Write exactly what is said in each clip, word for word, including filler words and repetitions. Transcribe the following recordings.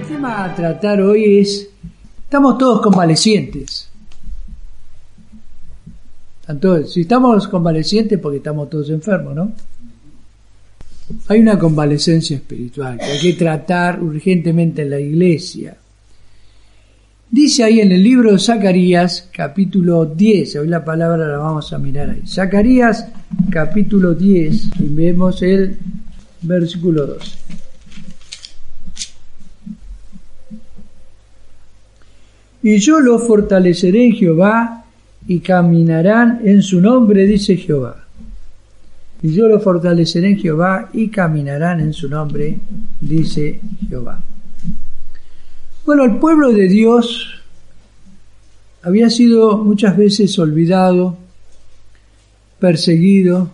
El tema a tratar hoy es, estamos todos convalecientes. Tanto, si estamos convalecientes porque estamos todos enfermos, ¿no? Hay una convalecencia espiritual que hay que tratar urgentemente en la iglesia. Dice ahí en el libro de Zacarías, capítulo diez, hoy la palabra la vamos a mirar ahí. Zacarías, capítulo diez, y vemos el versículo dos. Y yo los fortaleceré en Jehová, y caminarán en su nombre, dice Jehová. Y yo los fortaleceré en Jehová, y caminarán en su nombre, dice Jehová. Bueno, el pueblo de Dios había sido muchas veces olvidado, perseguido,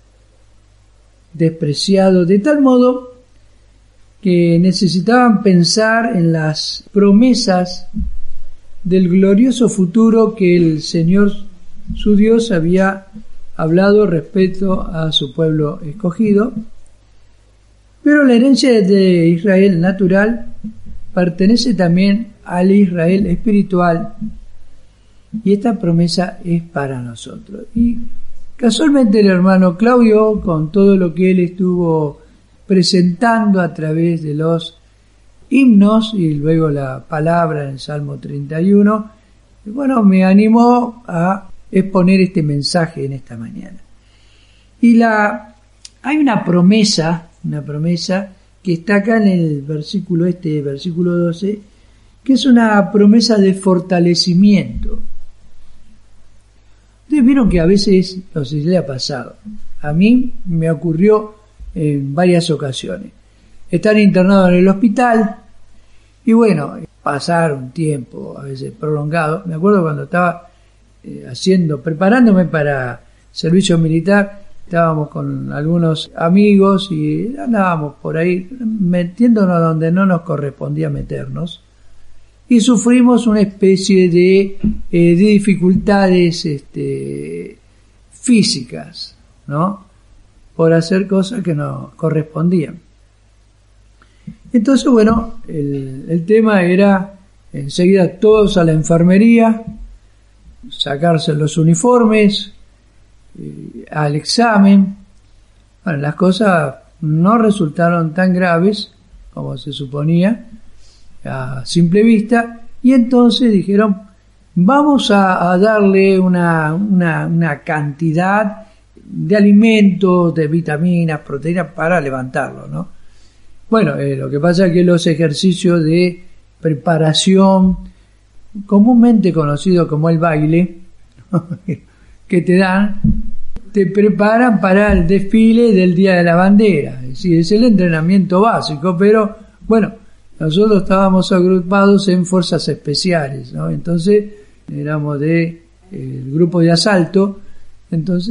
despreciado, de tal modo que necesitaban pensar en las promesas del glorioso futuro que el Señor, su Dios, había hablado respecto a su pueblo escogido. Pero la herencia de Israel natural pertenece también al Israel espiritual, y esta promesa es para nosotros. Y casualmente el hermano Claudio, con todo lo que él estuvo presentando a través de los himnos y luego la palabra en el Salmo treinta y uno, bueno, me animó a exponer este mensaje en esta mañana. Y la hay una promesa, una promesa que está acá en el versículo este, versículo doce, que es una promesa de fortalecimiento. Ustedes vieron que a veces, no sé si le ha pasado, a mí me ocurrió en varias ocasiones, estar internado en el hospital y bueno, pasar un tiempo a veces prolongado. Me acuerdo cuando estaba eh, haciendo, preparándome para servicio militar, estábamos con algunos amigos y andábamos por ahí metiéndonos donde no nos correspondía meternos, y sufrimos una especie de, eh, de dificultades este, físicas, ¿no? Por hacer cosas que no correspondían. Entonces, bueno, el, el tema era enseguida todos a la enfermería, sacarse los uniformes, eh, al examen. Bueno, las cosas no resultaron tan graves como se suponía a simple vista, y entonces dijeron, vamos a, a darle una, una, una cantidad de alimentos, de vitaminas, proteínas para levantarlo, ¿no? Bueno, eh, lo que pasa es que los ejercicios de preparación, comúnmente conocido como el baile, que te dan, te preparan para el desfile del Día de la Bandera. Es decir, es el entrenamiento básico, pero bueno, nosotros estábamos agrupados en fuerzas especiales, ¿no? Entonces éramos de eh, el grupo de asalto, entonces